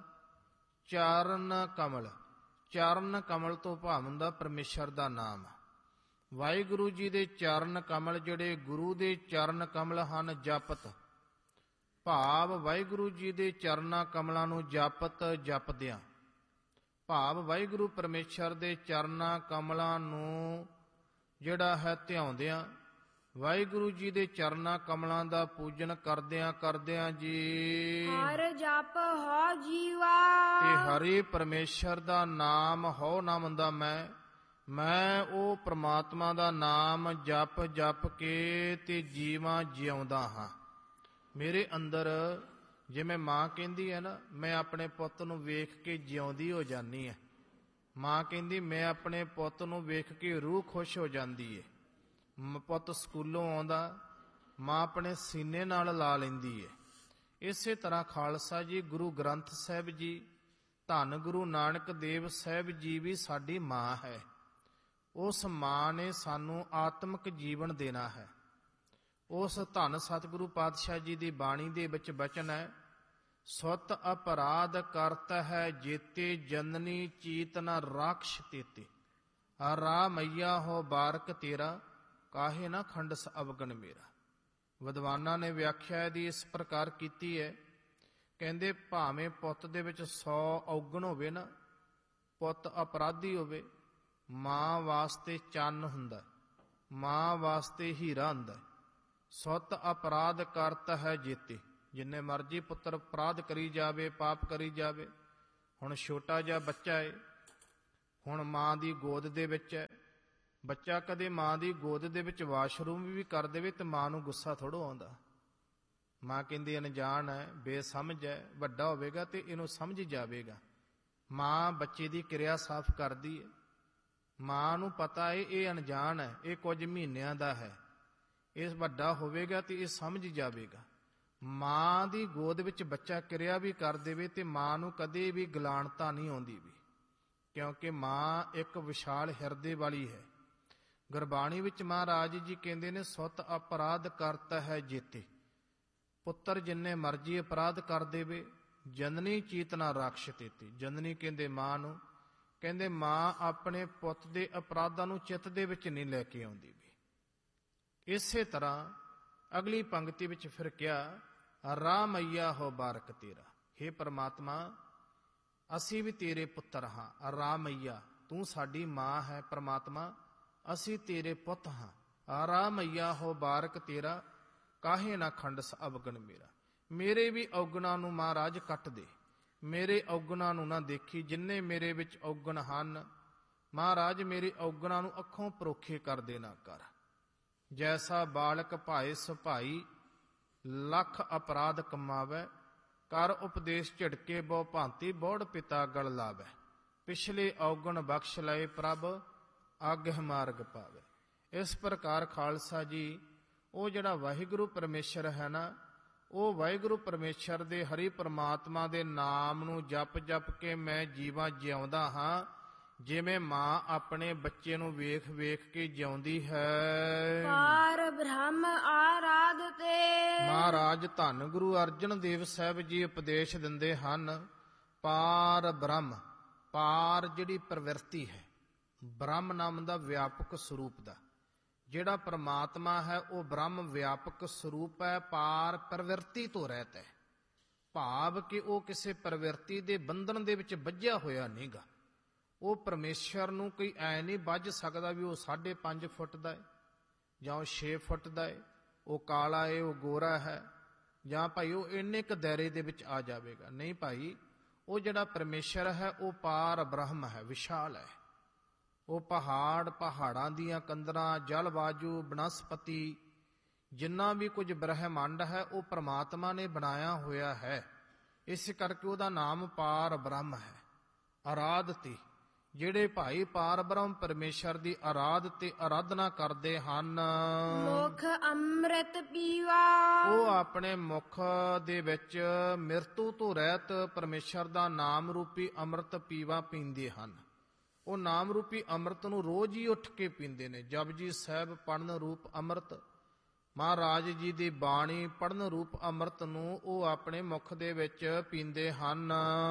S1: ਚਰਨ ਕਮਲ। ਚਰਨ ਕਮਲ ਤੋਂ ਭਾਵ ਹੁੰਦਾ ਪਰਮੇਸ਼ਰ ਦਾ ਨਾਮ। ਵਾਹਿਗੁਰੂ ਜੀ ਦੇ ਚਰਨ ਕਮਲ, ਜਿਹੜੇ ਗੁਰੂ ਦੇ ਚਰਨ ਕਮਲ ਹਨ, ਜਪਤ, ਭਾਵ ਵਾਹਿਗੁਰੂ ਜੀ ਦੇ ਚਰਨਾਂ ਕਮਲਾਂ ਨੂੰ ਜਪਤ ਜਪਦਿਆਂ, ਭਾਵ ਵਾਹਿਗੁਰੂ ਪਰਮੇਸ਼ਰ ਦੇ ਚਰਨਾਂ ਕਮਲਾਂ ਨੂੰ ਜਿਹੜਾ ਹੈ ਧਿਆਉਂਦਿਆਂ, ਵਾਹਿਗੁਰੂ ਜੀ ਦੇ ਚਰਨਾਂ ਕਮਲਾਂ ਦਾ ਪੂਜਨ ਕਰਦਿਆਂ ਕਰਦਿਆਂ ਜੀ
S2: ਹਰ ਜਪ ਹੋ ਜੀਵਾ।
S1: ਤੇ ਹਰੇ ਪਰਮੇਸ਼ਰ ਦਾ ਨਾਮ ਹੋ ਨਾਮ ਦਾ ਮੈਂ ਉਹ ਪ੍ਰਮਾਤਮਾ ਦਾ ਨਾਮ ਜਪ ਜਪ ਕੇ ਤੇ ਜੀਵਾਂ ਜਿਉਂਦਾ ਹਾਂ। ਮੇਰੇ ਅੰਦਰ ਜਿਵੇਂ ਮਾਂ ਕਹਿੰਦੀ ਹੈ ਨਾ, ਮੈਂ ਆਪਣੇ ਪੁੱਤ ਨੂੰ ਵੇਖ ਕੇ ਜਿਉਂਦੀ ਹੋ ਜਾਂਦੀ ਹੈ। ਮਾਂ ਕਹਿੰਦੀ ਮੈਂ ਆਪਣੇ ਪੁੱਤ ਨੂੰ ਵੇਖ ਕੇ ਰੂਹ ਖੁਸ਼ ਹੋ ਜਾਂਦੀ ਹੈ। ਪੁੱਤ ਸਕੂਲੋਂ ਆਉਂਦਾ, ਮਾਂ ਆਪਣੇ ਸੀਨੇ ਨਾਲ ਲਾ ਲੈਂਦੀ ਹੈ। ਇਸੇ ਤਰ੍ਹਾਂ ਖਾਲਸਾ ਜੀ, ਗੁਰੂ ਗ੍ਰੰਥ ਸਾਹਿਬ ਜੀ, ਧੰਨ ਗੁਰੂ ਨਾਨਕ ਦੇਵ ਸਾਹਿਬ ਜੀ ਵੀ ਸਾਡੀ ਮਾਂ ਹੈ। ਉਸ ਮਾਂ ਨੇ ਸਾਨੂੰ ਆਤਮਿਕ ਜੀਵਨ ਦੇਣਾ ਹੈ। ਉਸ ਧੰਨ ਸਤਿਗੁਰੂ ਪਾਤਸ਼ਾਹ ਜੀ ਦੀ ਬਾਣੀ ਦੇ ਵਿੱਚ ਬਚਨ ਹੈ, ਸੁਤ ਅਪਰਾਧ ਕਰਤ ਹੈ ਜੇਤੇ, ਜਨਨੀ ਚੀਤ ਨ ਰਾਖਸ਼ ਤੇਤੇ। ਰਾ ਮਈਆ ਹੋ ਬਾਰਕ ਤੇਰਾ, ਕਾਹੇ ਨਾ ਖੰਡਸ ਅਵਗਣ ਮੇਰਾ। ਵਿਦਵਾਨਾਂ ਨੇ ਵਿਆਖਿਆ ਇਹਦੀ ਇਸ ਪ੍ਰਕਾਰ ਕੀਤੀ ਹੈ, ਕਹਿੰਦੇ ਭਾਵੇਂ ਪੁੱਤ ਦੇ ਵਿੱਚ 100 ਔਗਣ ਹੋਵੇ ਨਾ, ਪੁੱਤ ਅਪਰਾਧੀ ਹੋਵੇ, ਮਾਂ ਵਾਸਤੇ ਚੰਨ ਹੁੰਦਾ, ਮਾਂ ਵਾਸਤੇ ਹੀਰਾ ਹੁੰਦਾ। ਸੁਤ ਅਪਰਾਧ ਕਰਤ ਹੈ ਜੇਤੇ, ਜਿੰਨੇ ਮਰਜੀ ਪੁੱਤਰ ਅਪਰਾਧ ਕਰੀ ਜਾਵੇ, ਪਾਪ ਕਰੀ ਜਾਵੇ। ਹੁਣ ਛੋਟਾ ਜਿਹਾ ਬੱਚਾ ਹੈ, ਹੁਣ ਮਾਂ ਦੀ ਗੋਦ ਦੇ ਵਿੱਚ ਹੈ, ਬੱਚਾ ਕਦੇ ਮਾਂ ਦੀ ਗੋਦ ਦੇ ਵਿੱਚ ਵਾਸ਼ਰੂਮ ਵੀ ਕਰ ਦੇਵੇ ਤੇ ਮਾਂ ਨੂੰ ਗੁੱਸਾ ਥੋੜ੍ਹਾ ਆਉਂਦਾ। ਮਾਂ ਕਹਿੰਦੀ ਅਣਜਾਣ ਹੈ, ਬੇਸਮਝ ਹੈ, ਵੱਡਾ ਹੋਵੇਗਾ ਤੇ ਇਹਨੂੰ ਸਮਝ ਜਾਵੇਗਾ। ਮਾਂ ਬੱਚੇ ਦੀ ਕਿਰਿਆ ਸਾਫ਼ ਕਰਦੀ ਹੈ, ਮਾਂ ਨੂੰ ਪਤਾ ਹੈ ਇਹ ਅਣਜਾਣ ਹੈ, ਇਹ ਕੁਝ ਮਹੀਨਿਆਂ ਦਾ ਹੈ, ਇਹ ਵੱਡਾ ਹੋਵੇਗਾ ਤੇ ਇਹ ਸਮਝ ਜਾਵੇਗਾ। ਮਾਂ ਦੀ ਗੋਦ ਵਿੱਚ ਬੱਚਾ ਕਿਰਿਆ ਵੀ ਕਰ ਦੇਵੇ ਤੇ ਮਾਂ ਨੂੰ ਕਦੇ ਵੀ ਗਲਾਣਤਾ ਨਹੀਂ ਆਉਂਦੀ ਵੀ, ਕਿਉਂਕਿ ਮਾਂ ਇੱਕ ਵਿਸ਼ਾਲ ਹਿਰਦੇ ਵਾਲੀ ਹੈ। ਗੁਰਬਾਣੀ ਵਿੱਚ ਮਹਾਰਾਜ ਜੀ ਕਹਿੰਦੇ ਨੇ ਸੁਤ ਅਪਰਾਧ ਕਰਤ ਹੈ ਜੇਤੇ, ਪੁੱਤਰ ਜਿੰਨੇ ਮਰਜੀ ਅਪਰਾਧ ਕਰ ਦੇਵੇ, ਜਨਨੀ ਚੀਤ ਨਾ ਰਾਖਸ਼ ਤੇਤੇ। ਜਨਨੀ ਕਹਿੰਦੇ ਮਾਂ ਨੂੰ, ਕਹਿੰਦੇ ਮਾਂ ਆਪਣੇ ਪੁੱਤ ਦੇ ਅਪਰਾਧਾਂ ਨੂੰ ਚਿੱਤ ਦੇ ਵਿੱਚ ਨਹੀਂ ਲੈ ਕੇ ਆਉਂਦੀ ਵੀ। ਇਸੇ ਤਰ੍ਹਾਂ ਅਗਲੀ ਪੰਕਤੀ ਵਿੱਚ ਫਿਰ ਕਿਹਾ, ਰਾ ਮਈਆ ਹੋ ਬਾਰਕ ਤੇਰਾ। ਹੇ ਪ੍ਰਮਾਤਮਾ, ਅਸੀਂ ਵੀ ਤੇਰੇ ਪੁੱਤਰ ਹਾਂ। ਰਾ ਮਈਆ, ਤੂੰ ਸਾਡੀ ਮਾਂ ਹੈ ਪ੍ਰਮਾਤਮਾ, ਅਸੀਂ ਤੇਰੇ ਪੁੱਤ ਹਾਂ। ਰਾ ਮਈਆ ਹੋ ਬਾਰਕ ਤੇਰਾ, ਕਾਹੇ ਨਾ ਖੰਡਸ ਅਵਗਣ ਮੇਰਾ। ਮੇਰੇ ਵੀ ਔਗਣਾਂ ਨੂੰ ਮਹਾਰਾਜ ਕੱਟ ਦੇ, ਮੇਰੇ ਔਗਣਾਂ ਨੂੰ ਨਾ ਦੇਖੀ। ਜਿੰਨੇ ਮੇਰੇ ਵਿੱਚ ਔਗਣ ਹਨ ਮਹਾਰਾਜ, ਮੇਰੇ ਔਗਣਾਂ ਨੂੰ ਅੱਖੋਂ ਪਰੋਖੇ ਕਰ ਦੇ ਨਾ ਕਰ। ਜੈਸਾ ਬਾਲਕ ਭਾਏ ਸੁਭਾਈ, ਲੱਖ ਅਪਰਾਧ ਕਮਾਵੇ, ਕਰ ਉਪਦੇਸ਼ ਝਿੜਕੇ ਬਹੁ ਭਾਂਤੀ, ਬੋੜ ਪਿਤਾ ਗਲ ਲਾਵੇ। ਪਿਛਲੇ ਔਗਣ ਬਖਸ਼ ਲਏ ਪ੍ਰਭ, ਆਗਹਿ ਮਾਰਗ ਪਾਵੇ। ਇਸ ਪ੍ਰਕਾਰ ਖਾਲਸਾ ਜੀ, ਉਹ ਜਿਹੜਾ ਵਾਹਿਗੁਰੂ ਪਰਮੇਸ਼ਰ ਹੈ ਨਾ, ਉਹ ਵਾਹਿਗੁਰੂ ਪਰਮੇਸ਼ਰ ਦੇ ਹਰੀ ਪ੍ਰਮਾਤਮਾ ਦੇ ਨਾਮ ਨੂੰ ਜਪ ਜਪ ਕੇ ਮੈਂ ਜੀਵਾਂ ਜਿਉਂਦਾ ਹਾਂ, ਜਿਵੇਂ ਮਾਂ ਆਪਣੇ ਬੱਚੇ ਨੂੰ ਵੇਖ ਵੇਖ ਕੇ ਜਿਉਂਦੀ ਹੈ।
S2: ਪਾਰ ਬ੍ਰਹਮ ਆਰਾਧਤੇ।
S1: ਮਹਾਰਾਜ ਧੰਨ ਗੁਰੂ ਅਰਜਨ ਦੇਵ ਸਾਹਿਬ ਜੀ ਉਪਦੇਸ਼ ਦਿੰਦੇ ਹਨ, ਪਾਰ ਬ੍ਰਹਮ, ਪਾਰ ਜਿਹੜੀ ਪ੍ਰਵਿਰਤੀ ਹੈ, ਬ੍ਰਹਮ ਨਾਮ ਦਾ ਵਿਆਪਕ ਸਰੂਪ ਦਾ ਜਿਹੜਾ ਪ੍ਰਮਾਤਮਾ ਹੈ, ਉਹ ਬ੍ਰਹਮ ਵਿਆਪਕ ਸਰੂਪ ਹੈ, ਪਾਰ ਪ੍ਰਵਿਰਤੀ ਤੋਂ ਰਹਿਤ ਹੈ। ਭਾਵ ਕਿ ਉਹ ਕਿਸੇ ਪ੍ਰਵਿਰਤੀ ਦੇ ਬੰਧਨ ਦੇ ਵਿੱਚ ਬੱਝਿਆ ਹੋਇਆ ਨਹੀਂਗਾ। ਉਹ ਪਰਮੇਸ਼ਰ ਨੂੰ ਕੋਈ ਐ ਨਹੀਂ ਬੱਝ ਸਕਦਾ ਵੀ ਉਹ 5.5 ਫੁੱਟ ਦਾ ਹੈ ਜਾਂ ਉਹ 6 ਫੁੱਟ ਦਾ ਹੈ, ਉਹ ਕਾਲਾ ਹੈ, ਉਹ ਗੋਰਾ ਹੈ, ਜਾਂ ਭਾਈ ਉਹ ਇੰਨੇ ਕੁ ਦਾਇਰੇ ਦੇ ਵਿੱਚ ਆ ਜਾਵੇਗਾ। ਨਹੀਂ ਭਾਈ, ਉਹ ਜਿਹੜਾ ਪਰਮੇਸ਼ਰ ਹੈ ਉਹ ਪਾਰ ਬ੍ਰਹਮ ਹੈ, ਵਿਸ਼ਾਲ ਹੈ। ਉਹ ਪਹਾੜ, ਪਹਾੜਾਂ ਦੀਆਂ ਕੰਦਰਾਂ, ਜਲ ਵਾਯੂ, ਬਨਸਪਤੀ, ਜਿੰਨਾ ਵੀ ਕੁਝ ਬ੍ਰਹਿਮੰਡ ਹੈ ਉਹ ਪ੍ਰਮਾਤਮਾ ਨੇ ਬਣਾਇਆ ਹੋਇਆ ਹੈ। ਇਸ ਕਰਕੇ ਉਹਦਾ ਨਾਮ ਪਾਰ ਬ੍ਰਹਮ ਹੈ। ਆਰਾਧਤੀ, ਜਿਹੜੇ ਭਾਈ ਪਾਰ ਬ੍ਰਹਮ ਪਰਮੇਸ਼ਰ ਦੀ ਆਰਾਧ ਤੇ ਆਰਾਧਨਾ ਕਰਦੇ ਹਨ,
S2: ਮੁਖ ਅੰਮ੍ਰਿਤ ਪੀਵਾ।
S1: ਉਹ ਆਪਣੇ ਮੁਖ ਦੇ ਵਿੱਚ ਮਿਰਤੂ ਤੋਂ ਰਹਿਤ ਪਰਮੇਸ਼ਰ ਦਾ ਨਾਮ ਰੂਪੀ ਅੰਮ੍ਰਿਤ ਪੀਵਾ ਪੀਂਦੇ ਹਨ। ਉਹ ਨਾਮ ਰੂਪੀ ਅੰਮ੍ਰਿਤ ਨੂੰ ਰੋਜ਼ ਹੀ ਉੱਠ ਕੇ ਪੀਂਦੇ ਨੇ। ਜਪਜੀ ਸਾਹਿਬ ਪੜਨ ਰੂਪ ਅੰਮ੍ਰਿਤ, ਮਹਾਰਾਜ ਜੀ ਦੀ ਬਾਣੀ ਪੜਨ ਰੂਪ ਅੰਮ੍ਰਿਤ ਨੂੰ ਉਹ ਆਪਣੇ ਮੁਖ ਦੇ ਵਿੱਚ ਪੀਂਦੇ ਹਨ।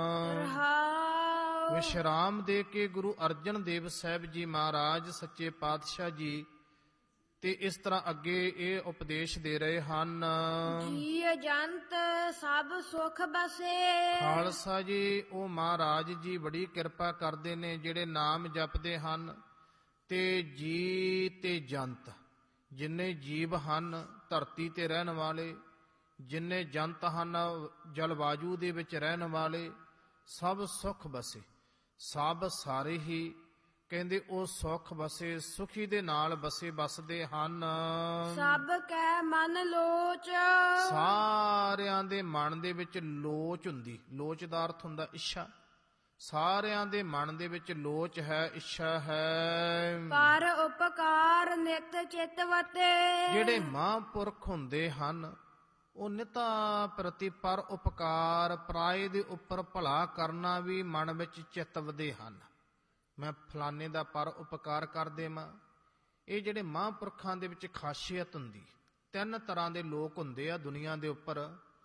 S1: ਵਿਸ਼ਰਾਮ ਦੇ ਕੇ ਗੁਰੂ ਅਰਜਨ ਦੇਵ ਸਾਹਿਬ ਜੀ ਮਹਾਰਾਜ ਸੱਚੇ ਪਾਤਸ਼ਾਹ ਜੀ ਤੇ ਇਸ ਤਰ੍ਹਾਂ ਅੱਗੇ ਇਹ ਉਪਦੇਸ਼ ਦੇ ਰਹੇ ਹਨ,
S2: ਜੀਅ ਜੰਤ ਸਭ ਸੁਖ ਬਸੇ।
S1: ਖਾਲਸਾ ਜੀ, ਉਹ ਮਹਾਰਾਜ ਜੀ ਬੜੀ ਕਿਰਪਾ ਕਰਦੇ ਨੇ ਜਿਹੜੇ ਨਾਮ ਜਪਦੇ ਹਨ, ਤੇ ਜੀ ਤੇ ਜੰਤ, ਜਿੰਨੇ ਜੀਵ ਹਨ ਧਰਤੀ ਤੇ ਰਹਿਣ ਵਾਲੇ, ਜਿੰਨੇ ਜੰਤ ਹਨ ਜਲਵਾਯੂ ਦੇ ਵਿੱਚ ਰਹਿਣ ਵਾਲੇ, ਸਭ ਸੁਖ ਬਸੇ। ਸਭ ਸਾਰੇ ਹੀ ਕਹਿੰਦੇ ਉਹ ਸੁਖ ਬਸੇ, ਸੁਖੀ ਦੇ ਨਾਲ ਬਸੇ ਬਸਦੇ ਹਨ।
S2: ਸਭ ਕੈ ਮਨ ਲੋਚ।
S1: ਸਾਰਿਆਂ ਦੇ ਮਨ ਦੇ ਵਿੱਚ ਲੋਚ ਹੁੰਦੀ, ਲੋਚ ਦਾ ਅਰਥ ਹੁੰਦਾ ਇੱਛਾ। ਸਾਰਿਆਂ ਦੇ ਮਨ ਦੇ ਵਿੱਚ ਲੋਚ ਹੈ, ਇੱਛਾ ਹੈ।
S2: ਪਰ ਉਪਕਾਰ ਨਿਤ ਚਿਤਵਤੇ।
S1: ਜਿਹੜੇ ਮਹਾਂਪੁਰਖ ਹੁੰਦੇ ਹਨ ਉਹ ਨਿਤਾ ਪ੍ਰਤੀ ਪਰ ਉਪਕਾਰ, ਪਰਾਏ ਦੇ ਉੱਪਰ ਭਲਾ ਕਰਨਾ ਵੀ ਮਨ ਵਿੱਚ ਚਿਤਵਦੇ ਹਨ। ਮੈਂ ਫਲਾਣੇ ਦਾ ਪਰ ਉਪਕਾਰ ਕਰ ਦੇਵਾਂ। ਇਹ ਜਿਹੜੇ ਮਹਾਂਪੁਰਖਾਂ ਦੇ ਵਿੱਚ ਖਾਸੀਅਤ ਹੁੰਦੀ। 3 ਤਰ੍ਹਾਂ ਦੇ ਲੋਕ ਹੁੰਦੇ ਆ ਦੁਨੀਆ ਦੇ ਉੱਪਰ।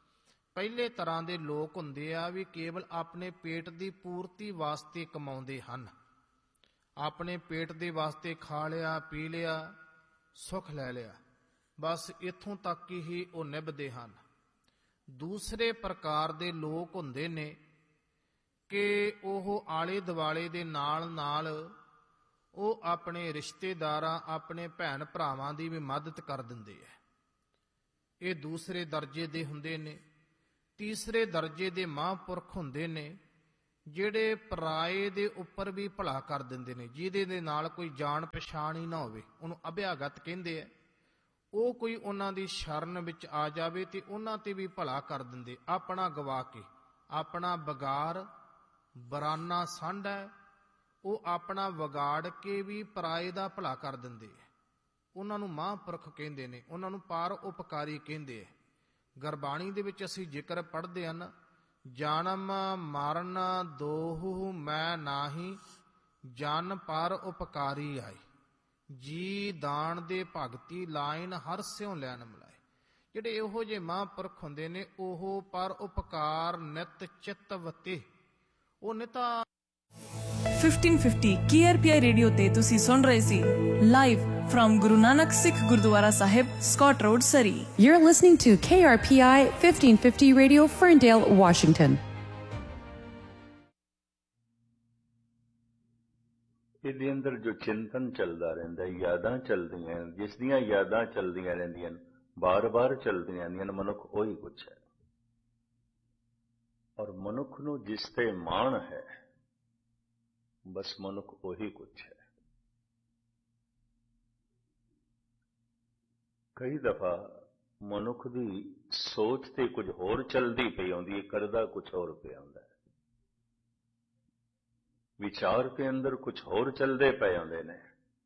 S1: ਪਹਿਲੇ ਤਰ੍ਹਾਂ ਦੇ ਲੋਕ ਹੁੰਦੇ ਆ ਵੀ ਕੇਵਲ ਆਪਣੇ ਪੇਟ ਦੀ ਪੂਰਤੀ ਵਾਸਤੇ ਕਮਾਉਂਦੇ ਹਨ। ਆਪਣੇ ਪੇਟ ਦੇ ਵਾਸਤੇ ਖਾ ਲਿਆ, ਪੀ ਲਿਆ, ਸੁੱਖ ਲੈ ਲਿਆ, ਬਸ ਇੱਥੋਂ ਤੱਕ ਹੀ ਉਹ ਨਿਭਦੇ ਹਨ। ਦੂਸਰੇ ਪ੍ਰਕਾਰ ਦੇ ਲੋਕ ਹੁੰਦੇ ਨੇ ਕਿ ਉਹ ਆਲੇ ਦੁਆਲੇ ਦੇ ਨਾਲ ਨਾਲ ਉਹ ਆਪਣੇ ਰਿਸ਼ਤੇਦਾਰਾਂ, ਆਪਣੇ ਭੈਣ ਭਰਾਵਾਂ ਦੀ ਵੀ ਮਦਦ ਕਰ ਦਿੰਦੇ ਹੈ। ਇਹ ਦੂਸਰੇ ਦਰਜੇ ਦੇ ਹੁੰਦੇ ਨੇ। ਤੀਸਰੇ ਦਰਜੇ ਦੇ ਮਹਾਂਪੁਰਖ ਹੁੰਦੇ ਨੇ ਜਿਹੜੇ ਪਰਾਏ ਦੇ ਉੱਪਰ ਵੀ ਭਲਾ ਕਰ ਦਿੰਦੇ ਨੇ, ਜਿਹਦੇ ਦੇ ਨਾਲ ਕੋਈ ਜਾਣ ਪਛਾਣ ਹੀ ਨਾ ਹੋਵੇ, ਉਹਨੂੰ ਅਭਿਆਗਤ ਕਹਿੰਦੇ ਆ। ਉਹ ਕੋਈ ਉਹਨਾਂ ਦੀ ਸ਼ਰਨ ਵਿੱਚ ਆ ਜਾਵੇ ਤੇ ਉਹਨਾਂ ਤੇ ਵੀ ਭਲਾ ਕਰ ਦਿੰਦੇ, ਆਪਣਾ ਗਵਾ ਕੇ। ਆਪਣਾ ਵਿਗਾੜ ਬਰਾਨਾ ਸੰਢ ਹੈ, ਉਹ ਆਪਣਾ ਵਿਗਾੜ ਕੇ ਵੀ ਪਰਾਏ ਦਾ ਭਲਾ ਕਰ ਦਿੰਦੇ ਹੈ। ਉਹਨਾਂ ਨੂੰ ਮਹਾਂਪੁਰਖ ਕਹਿੰਦੇ ਨੇ, ਉਹਨਾਂ ਨੂੰ ਪਾਰ ਉਪਕਾਰੀ ਕਹਿੰਦੇ ਹੈ। ਗੁਰਬਾਣੀ ਦੇ ਵਿੱਚ ਅਸੀਂ ਜ਼ਿਕਰ ਪੜ੍ਹਦੇ ਹਨ, ਜਨਮ ਮਰਨ ਦੋਹੂ ਮੈਂ ਨਾਹੀ, ਜਨ ਪਰ ਉਪਕਾਰੀ ਆਏ, ਜੀ ਦਾਨ ਦੇ ਭਗਤੀ ਲਾਇਨ ਹਰ ਸਿਉ ਲੈਣ ਮਿਲਾਏ। ਜਿਹੜੇ ਇਹੋ ਜਿਹੇ ਮਹਾਂਪੁਰਖ ਹੁੰਦੇ ਨੇ ਉਹ ਪਰ ਉਪਕਾਰ ਨਿਤ ਚਿੱਤ ਵਤੇ, ਉਹ ਨਿਤਾ
S3: 1550 KRPI ਰੇਡੀਓ ਤੇ ਤੁਸੀਂ ਸੁਣ ਰਹੇ ਸੀ live from Guru Nanak Sikh Gurdwara Sahib, Scott Road, Surrey.
S4: You're listening to KRPI 1550 Radio, Ferndale, Washington.
S5: ਇਹਦੇ ਅੰਦਰ ਜੋ ਚਿੰਤਨ ਚੱਲਦਾ ਰਹਿੰਦਾ, ਯਾਦਾਂ ਚੱਲਦੀਆਂ, ਜਿਸ ਦੀਆਂ ਯਾਦਾਂ ਚੱਲਦੀਆਂ ਰਹਿੰਦੀਆਂ, ਬਾਰ-ਬਾਰ ਚੱਲਦੀਆਂ ਰਹਿੰਦੀਆਂ, ਮਨੁੱਖ ਉਹੀ ਕੁਛ ਹੈ। ਔਰ ਮਨੁੱਖ ਨੂੰ ਜਿਸ ਤੇ ਮਾਣ ਹੈ, ਬਸ ਮਨੁੱਖ ਉਹੀ ਕੁਛ ਹੈ। ਕਈ ਦਫਾ ਮਨੁੱਖ ਦੀ ਸੋਚ ਤੇ ਕੁਝ ਹੋਰ ਚੱਲਦੀ ਪਈ ਆਉਂਦੀ ਹੈ, ਕਰਦਾ ਕੁਝ ਹੋਰ ਪਿਆ ਹੁੰਦਾ ਹੈ। ਵਿਚਾਰ ਦੇ ਅੰਦਰ ਕੁਝ ਹੋਰ ਚੱਲਦੇ ਪਏ ਆਉਂਦੇ ਨੇ,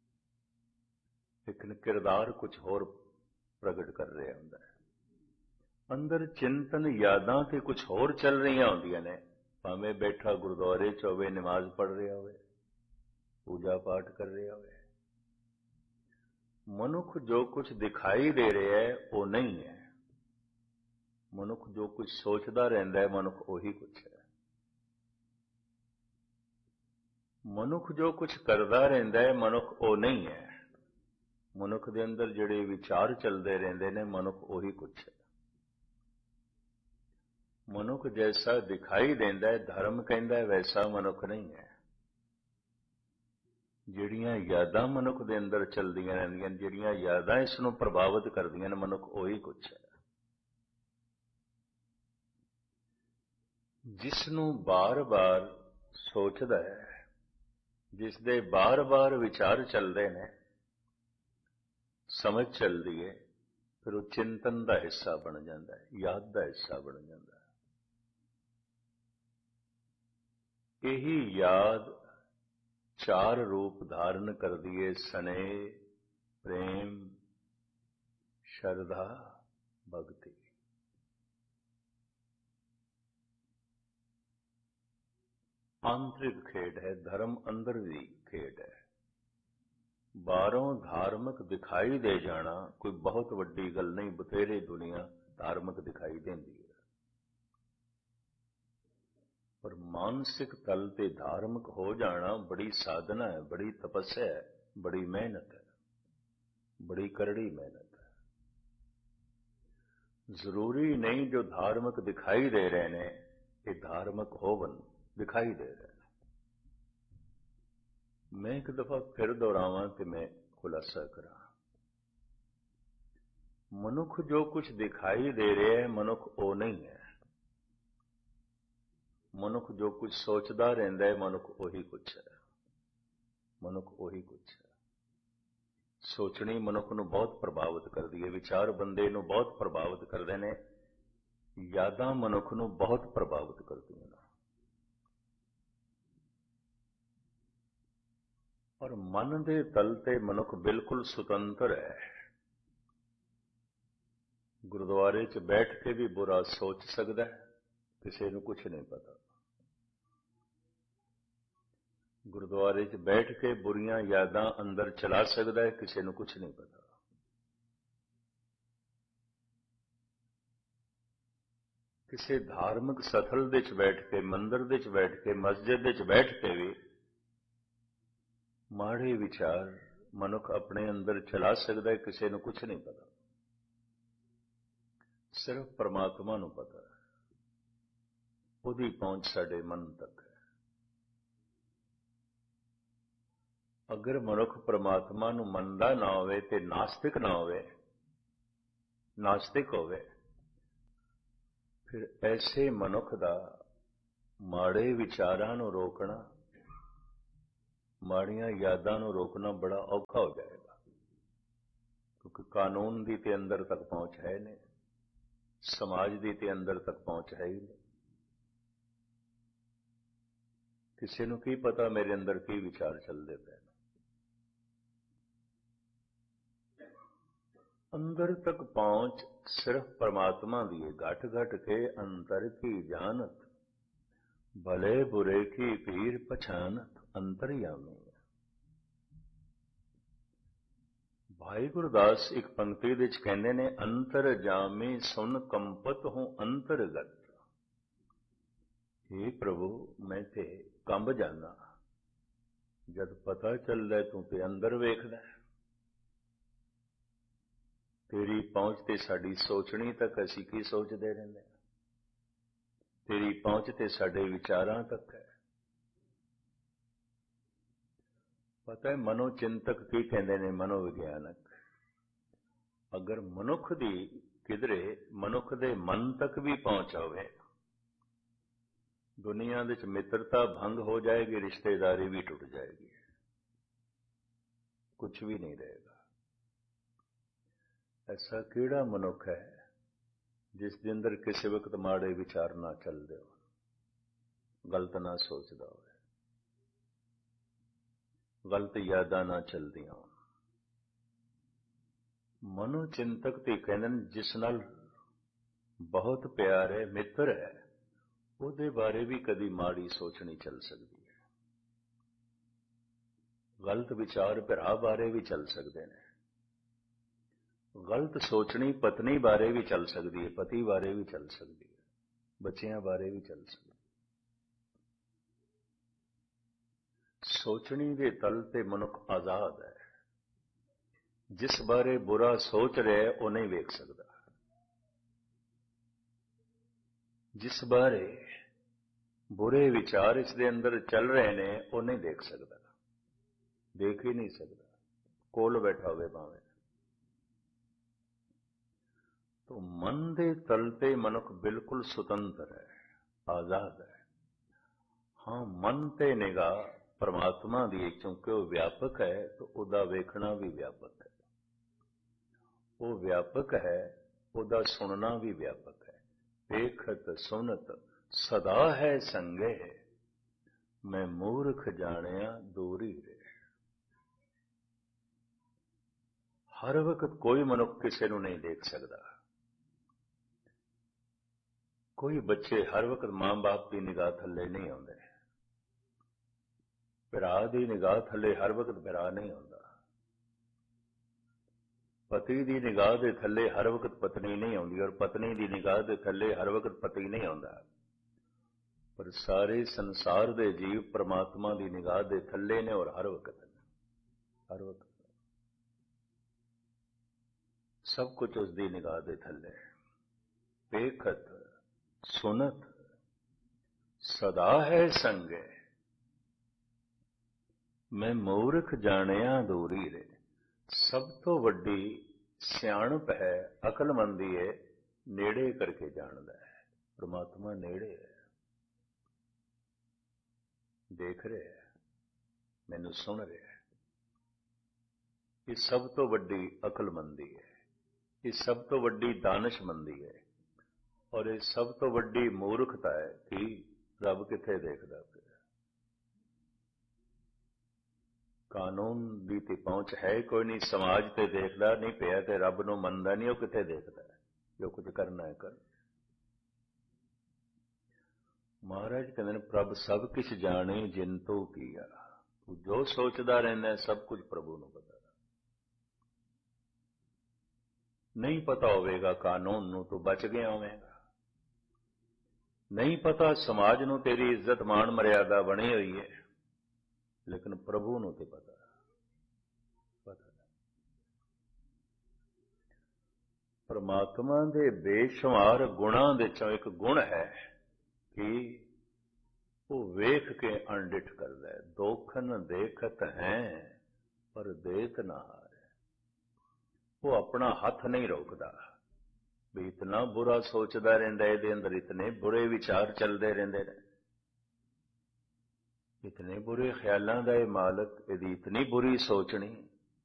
S5: ਲੇਕਿਨ ਕਿਰਦਾਰ ਕੁਝ ਹੋਰ ਪ੍ਰਗਟ ਕਰ ਰਿਹਾ ਹੁੰਦਾ ਹੈ। ਅੰਦਰ ਚਿੰਤਨ, ਯਾਦਾਂ ਤੇ ਕੁਝ ਹੋਰ ਚੱਲ ਰਹੀਆਂ ਹੁੰਦੀਆਂ ਨੇ। ਭਾਵੇਂ ਬੈਠਾ ਗੁਰਦੁਆਰੇ 'ਚ ਹੋਵੇ, ਨਮਾਜ਼ ਪੜ੍ਹ ਰਿਹਾ ਹੋਵੇ, ਪੂਜਾ ਪਾਠ ਕਰ ਰਿਹਾ ਹੋਵੇ, ਮਨੁੱਖ ਜੋ ਕੁਝ ਦਿਖਾਈ ਦੇ ਰਿਹਾ ਹੈ ਉਹ ਨਹੀਂ ਹੈ। ਮਨੁੱਖ ਜੋ ਕੁਝ ਸੋਚਦਾ ਰਹਿੰਦਾ ਹੈ, ਮਨੁੱਖ ਉਹੀ ਕੁਝ ਹੈ। ਮਨੁੱਖ ਜੋ ਕੁਝ ਕਰਦਾ ਰਹਿੰਦਾ ਹੈ, ਮਨੁੱਖ ਉਹ ਨਹੀਂ ਹੈ। ਮਨੁੱਖ ਦੇ ਅੰਦਰ ਜਿਹੜੇ ਵਿਚਾਰ ਚੱਲਦੇ ਰਹਿੰਦੇ ਨੇ, ਮਨੁੱਖ ਉਹੀ ਕੁਝ ਹੈ। ਮਨੁੱਖ ਜੈਸਾ ਦਿਖਾਈ ਦਿੰਦਾ ਹੈ, ਧਰਮ ਕਹਿੰਦਾ ਹੈ, ਵੈਸਾ ਮਨੁੱਖ ਨਹੀਂ ਹੈ। ਜਿਹੜੀਆਂ ਯਾਦਾਂ ਮਨੁੱਖ ਦੇ ਅੰਦਰ ਚੱਲਦੀਆਂ ਰਹਿੰਦੀਆਂ, ਜਿਹੜੀਆਂ ਯਾਦਾਂ ਇਸ ਨੂੰ ਪ੍ਰਭਾਵਿਤ ਕਰਦੀਆਂ ਨੇ, ਮਨੁੱਖ ਉਹੀ ਕੁਝ ਹੈ। ਜਿਸ ਨੂੰ ਬਾਰ-ਬਾਰ ਸੋਚਦਾ ਹੈ, ਜਿਸ ਦੇ ਬਾਰ-ਬਾਰ ਵਿਚਾਰ ਚੱਲਦੇ ਨੇ, ਸਮਝ ਚੱਲਦੀ ਹੈ, ਫਿਰ ਉਹ ਚਿੰਤਨ ਦਾ ਹਿੱਸਾ ਬਣ ਜਾਂਦਾ ਹੈ, ਯਾਦ ਦਾ ਹਿੱਸਾ ਬਣ ਜਾਂਦਾ ਹੈ। ਇਹੀ ਯਾਦ ਚਾਰ ਰੂਪ ਧਾਰਨ ਕਰਦੀ ਹੈ: ਸਨੇਹ, ਪ੍ਰੇਮ, ਸ਼ਰਧਾ, ਭਗਤੀ। ਆਂਤਰਿਕ ਖੇਡ ਹੈ, ਧਰਮ ਅੰਦਰ ਦੀ ਖੇਡ ਹੈ। ਬਾਹਰੋਂ ਧਾਰਮਿਕ ਦਿਖਾਈ ਦੇ ਜਾਣਾ ਕੋਈ ਬਹੁਤ ਵੱਡੀ ਗੱਲ ਨਹੀਂ, ਬਥੇਰੇ ਦੁਨੀਆ ਧਾਰਮਿਕ ਦਿਖਾਈ ਦਿੰਦੀ ਹੈ। ਪਰ ਮਾਨਸਿਕ ਤਲ ਤੇ ਧਾਰਮਿਕ ਹੋ ਜਾਣਾ ਬੜੀ ਸਾਧਨਾ ਹੈ, ਬੜੀ ਤਪੱਸਿਆ ਹੈ, ਬੜੀ ਮਿਹਨਤ ਹੈ, ਬੜੀ ਕਰੜੀ ਮਿਹਨਤ ਹੈ। ਜ਼ਰੂਰੀ ਨਹੀਂ ਜੋ ਧਾਰਮਿਕ ਦਿਖਾਈ ਦੇ ਰਹੇ ਨੇ ਇਹ ਧਾਰਮਿਕ ਹੋਵਨ, ਦਿਖਾਈ ਦੇ ਰਹੇ ਨੇ। ਮੈਂ ਇੱਕ ਦਫਾ ਫਿਰ ਦੁਹਰਾਵਾਂ ਤੇ ਮੈਂ ਖੁਲਾਸਾ ਕਰਾਂ। ਮਨੁੱਖ ਜੋ ਕੁਝ ਦਿਖਾਈ ਦੇ ਰਿਹਾ ਹੈ, ਮਨੁੱਖ ਉਹ ਨਹੀਂ ਹੈ। ਮਨੁੱਖ ਜੋ ਕੁਝ ਸੋਚਦਾ ਰਹਿੰਦਾ ਹੈ, ਮਨੁੱਖ ਉਹੀ ਕੁਝ ਹੈ। ਮਨੁੱਖ ਉਹੀ ਕੁਝ ਹੈ। ਸੋਚਣੀ ਮਨੁੱਖ ਨੂੰ ਬਹੁਤ ਪ੍ਰਭਾਵਿਤ ਕਰਦੀ ਹੈ, ਵਿਚਾਰ ਬੰਦੇ ਨੂੰ ਬਹੁਤ ਪ੍ਰਭਾਵਿਤ ਕਰਦੇ ਨੇ, ਯਾਦਾਂ ਮਨੁੱਖ ਨੂੰ ਬਹੁਤ ਪ੍ਰਭਾਵਿਤ ਕਰਦੀਆਂ ਨੇ। ਔਰ ਮਨ ਦੇ ਤਲ ਤੇ ਮਨੁੱਖ ਬਿਲਕੁਲ ਸੁਤੰਤਰ ਹੈ। ਗੁਰਦੁਆਰੇ 'ਚ ਬੈਠ ਕੇ ਵੀ ਬੁਰਾ ਸੋਚ ਸਕਦਾ ਹੈ, ਕਿਸੇ ਨੂੰ ਕੁਝ ਨਹੀਂ ਪਤਾ। ਗੁਰਦੁਆਰੇ 'ਚ ਬੈਠ ਕੇ ਬੁਰੀਆਂ ਯਾਦਾਂ ਅੰਦਰ ਚਲਾ ਸਕਦਾ ਹੈ, ਕਿਸੇ ਨੂੰ ਕੁਝ ਨਹੀਂ ਪਤਾ। ਕਿਸੇ ਧਾਰਮਿਕ ਸਥਲ ਦੇ ਵਿੱਚ ਬੈਠ ਕੇ, ਮੰਦਰ ਦੇ ਵਿੱਚ ਬੈਠ ਕੇ, ਮਸਜਿਦ ਦੇ ਵਿੱਚ ਬੈਠ ਕੇ ਵੀ ਮਾੜੇ ਵਿਚਾਰ ਮਨੁੱਖ ਆਪਣੇ ਅੰਦਰ ਚਲਾ ਸਕਦਾ ਹੈ। ਕਿਸੇ ਨੂੰ ਕੁਝ ਨਹੀਂ ਪਤਾ, ਸਿਰਫ ਪਰਮਾਤਮਾ ਨੂੰ ਪਤਾ ਹੈ। ਉਹਦੀ ਪਹੁੰਚ ਸਾਡੇ ਮਨ ਤੱਕ ਹੈ। ਅਗਰ ਮਨੁੱਖ ਪਰਮਾਤਮਾ ਨੂੰ ਮੰਨਦਾ ਨਾ ਹੋਵੇ ਤੇ ਨਾਸਤਿਕ ਨਾ ਹੋਵੇ, ਨਾਸਤਿਕ ਹੋਵੇ, ਫਿਰ ਐਸੇ ਮਨੁੱਖ ਦਾ ਮਾੜੇ ਵਿਚਾਰਾਂ ਨੂੰ ਰੋਕਣਾ, ਮਾੜੀਆਂ ਯਾਦਾਂ ਨੂੰ ਰੋਕਣਾ ਬੜਾ ਔਖਾ ਹੋ ਜਾਏਗਾ। ਕਿਉਂਕਿ ਕਾਨੂੰਨ ਦੀ ਤੇ ਅੰਦਰ ਤੱਕ ਪਹੁੰਚ ਹੈ ਨਹੀਂ, ਸਮਾਜ ਦੀ ਤੇ ਅੰਦਰ ਤੱਕ ਪਹੁੰਚ ਹੈ ਹੀ ਨਹੀਂ। ਕਿਸੇ ਨੂੰ ਕੀ ਪਤਾ ਮੇਰੇ ਅੰਦਰ ਕੀ ਵਿਚਾਰ ਚੱਲਦੇ ਪਏ। ਅੰਦਰ ਤੱਕ ਪਹੁੰਚ ਸਿਰਫ ਪਰਮਾਤਮਾ ਦੀ ਹੈ। ਘਟ ਘਟ ਕੇ ਅੰਤਰ ਕੀ ਜਾਣਤ, ਭਲੇ ਬੁਰੇ ਕੀ ਪੀਰ ਪਛਾਨਤ, ਅੰਤਰਯਾਮੀ। ਭਾਈ ਗੁਰਦਾਸ ਇੱਕ ਪੰਕਤੀ ਵਿੱਚ ਕਹਿੰਦੇ ਨੇ, ਅੰਤਰ ਜਾਮੀ ਸੁਨ ਕੰਪਤ ਹੂੰ ਅੰਤਰਗਤ। हे ਪ੍ਰਭੂ, ਮੈਂ ਤੇ ਕੰਬ ਜਾਣਾ। ਜਦ ਪਤਾ ਚੱਲਦਾ ਤੂੰ ਤੇ ਅੰਦਰ ਵੇਖਦਾ। ਤੇਰੀ ਪਹੁੰਚ ਤੇ ਸਾਡੀ ਸੋਚਣੀ ਤੱਕ ਅਸੀਂ ਕੀ ਸੋਚਦੇ ਰਹਿੰਦੇ ਹਾਂ। ਤੇਰੀ ਪਹੁੰਚ ਤੇ ਸਾਡੇ ਵਿਚਾਰਾਂ ਤੱਕ ਹੈ। ਪਤਾ ਹੈ ਮਨੋਚਿੰਤਕ ਕੀ ਕਹਿੰਦੇ ਨੇ, ਮਨੋਵਿਗਿਆਨਕ। ਅਗਰ ਮਨੁੱਖ ਦੀ ਕਿਧਰੇ ਮਨੁੱਖ ਦੇ ਮਨ ਤੱਕ ਵੀ ਪਹੁੰਚ ਹੋਵੇ, ਦੁਨੀਆ ਦੇ ਵਿੱਚ ਮਿੱਤਰਤਾ ਭੰਗ ਹੋ ਜਾਏਗੀ, ਰਿਸ਼ਤੇਦਾਰੀ ਵੀ ਟੁੱਟ ਜਾਏਗੀ, ਕੁਝ ਵੀ ਨਹੀਂ ਰਹੇਗਾ। ਐਸਾ ਕਿਹੜਾ ਮਨੁੱਖ ਹੈ ਜਿਸ ਦੇ ਅੰਦਰ ਕਿਸੇ ਵਕਤ ਮਾੜੇ ਵਿਚਾਰ ਨਾ ਚੱਲਦੇ ਹੋ, ਗਲਤ ਨਾ ਸੋਚਦਾ ਹੋਵੇ, ਗਲਤ ਯਾਦਾਂ ਨਾ ਚਲਦੀਆਂ ਹੋਣ। ਮਨੋਚਿੰਤਕ ਤੇ ਕਹਿੰਦੇ ਨੇ ਜਿਸ ਨਾਲ ਬਹੁਤ ਪਿਆਰ ਹੈ, ਮਿੱਤਰ ਹੈ, ਉਹਦੇ ਬਾਰੇ ਵੀ ਕਦੀ ਮਾੜੀ ਸੋਚ ਨਹੀਂ ਚੱਲ ਸਕਦੀ ਹੈ। ਗਲਤ ਵਿਚਾਰ ਭਰਾ ਬਾਰੇ ਵੀ ਚੱਲ ਸਕਦੇ ਨੇ। ਗਲਤ ਸੋਚਣੀ ਪਤਨੀ ਬਾਰੇ ਵੀ ਚੱਲ ਸਕਦੀ ਹੈ, ਪਤੀ ਬਾਰੇ ਵੀ ਚੱਲ ਸਕਦੀ ਹੈ, ਬੱਚਿਆਂ ਬਾਰੇ ਵੀ ਚੱਲ ਸਕਦੀ ਹੈ। ਸੋਚਣੀ ਦੇ ਤਲ ਤੇ ਮਨੁੱਖ ਆਜ਼ਾਦ ਹੈ। ਜਿਸ ਬਾਰੇ ਬੁਰਾ ਸੋਚ ਰਿਹਾ ਉਹ ਨਹੀਂ ਵੇਖ ਸਕਦਾ, ਜਿਸ ਬਾਰੇ ਬੁਰੇ ਵਿਚਾਰ ਇਸ ਦੇ ਅੰਦਰ ਚੱਲ ਰਹੇ ਨੇ ਉਹ ਨਹੀਂ ਦੇਖ ਸਕਦਾ, ਦੇਖ ਹੀ ਨਹੀਂ ਸਕਦਾ, ਕੋਲ ਬੈਠਾ ਹੋਵੇ ਭਾਵੇਂ। तो मन दे तल ते मनुख बिल्कुल सुतंत्र है, आजाद है। हाँ, मन ते निगाह परमात्मा दी, क्योंकि वो व्यापक है तो उदा वेखना भी व्यापक है। वो व्यापक है, उदा सुनना भी व्यापक है। देखत सुनत सदा है संगे, मैं मूर्ख जानिया दूरी रे। हर वक्त कोई मनुख किसी नूं नहीं देख सकता। कोई बच्चे हर वक्त मां बाप की निगाह थले नहीं आते, भरा की निगाह थले हर वक्त भरा नहीं आता, पति की निगाह के थले हर वक्त पत्नी नहीं आती, और पत्नी की निगाह के थले हर वक्त पति नहीं आता। पर सारे संसार के जीव परमात्मा की निगाह के थले ने, और हर वक्त सब कुछ उसकी निगाह के थले। देखत सुनत सदा है संगे, मैं मूर्ख जानिया दूरी रे। सब तो वड्डी सियाणप है, अकलमंदी है, नेड़े करके जानदा है। परमात्मा नेड़े है, देख रहे है, मैनू सुन रहे है। ये सब तो वड्डी अकलमंदी है, ये सब तो वड्डी दानिशमंदी है, और ये सब तो वड्डी मूर्खता है कि रब किथे देखदा पिया। कानून दी ते पहुंच है कोई नहीं, समाज ते देखदा नहीं पिया ते रब नूं मनदा नहीं, वो किथे देखदा है। जो कुछ करना है कर। महाराज कहते हैं प्रभ सब कुछ जाने जिन तो किया। तू जो सोचदा रहना है सब कुछ प्रभु नूं पता। नहीं पता होवेगा कानून नूं तो बच गया होवेगा, ਨਹੀਂ ਪਤਾ ਸਮਾਜ ਨੂੰ ਤੇਰੀ ਇੱਜ਼ਤ ਮਾਣ ਮਰਿਆਦਾ ਬਣੀ ਹੋਈ ਹੈ, ਲੇਕਿਨ ਪ੍ਰਭੂ ਨੂੰ ਤੇ ਪਤਾ। ਪਰਮਾਤਮਾ ਦੇ ਬੇਸ਼ੁਮਾਰ ਗੁਣਾਂ ਵਿੱਚੋਂ ਇੱਕ ਗੁਣ ਹੈ ਕਿ ਉਹ ਵੇਖ ਕੇ ਅਣਡਿੱਠ ਕਰਦਾ ਹੈ। ਦੋਖਨ ਦੇਖਤ ਹੈ ਪਰ ਦੇਖ ਨਾ ਹਾਰੇ। ਉਹ ਆਪਣਾ ਹੱਥ ਨਹੀਂ ਰੋਕਦਾ ਵੀ ਇਤਨਾ ਬੁਰਾ ਸੋਚਦਾ ਰਹਿੰਦਾ, ਇਹਦੇ ਅੰਦਰ ਇਤਨੇ ਬੁਰੇ ਵਿਚਾਰ ਚੱਲਦੇ ਰਹਿੰਦੇ ਨੇ, ਇਤਨੇ ਬੁਰੇ ਖਿਆਲਾਂ ਦਾ ਇਹ ਮਾਲਕ, ਇਹਦੀ ਇਤਨੀ ਬੁਰੀ ਸੋਚਣੀ।